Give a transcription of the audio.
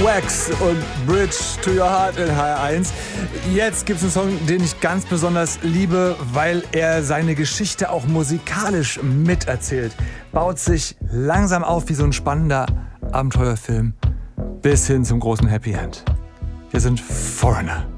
Wax und Bridge to Your Heart in HR1. Jetzt gibt es einen Song, den ich ganz besonders liebe, weil er seine Geschichte auch musikalisch miterzählt. Baut sich langsam auf wie so ein spannender Abenteuerfilm bis hin zum großen Happy End. Wir sind Foreigner.